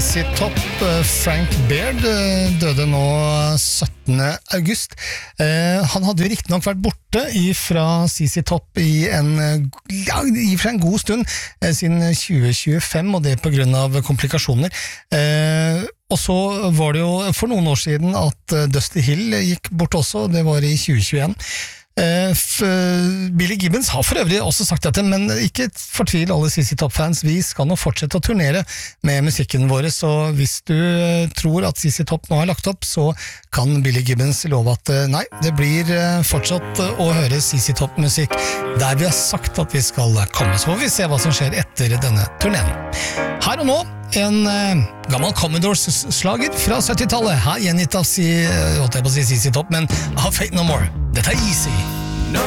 CC Top, Frank Beard, døde nå 17. august. Han hadde jo riktig nok vært borte fra CC Top i for en god stund, siden 2025, og det på grunn av komplikasjoner. Og så var det jo for noen år siden at Dusty Hill gikk bort også, det var i 2021. Billy Gibbons har for øvrig også sagt dette, men ikke fortvil alle CC Top-fans, vi skal nå fortsette å turnere med musikken vår, så hvis du tror at CC Top nå har lagt opp, så kan Billy Gibbons love at nei, det blir fortsatt å høre CC Top-musikk der vi har sagt at vi skal komme, så får vi se hva som skjer etter denne turneen. Her og nå, en gammel Commodores-slager fra 70-tallet, her gjengitt av CC Top, men av Fate No More. Dette er Easy.